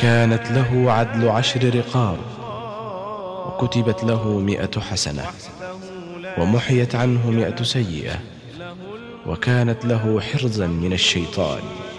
كانت له عدل 10 رقاب، وكتبت له 100 حسنة، ومحيت عنه 100 سيئة، وكانت له حرزا من الشيطان.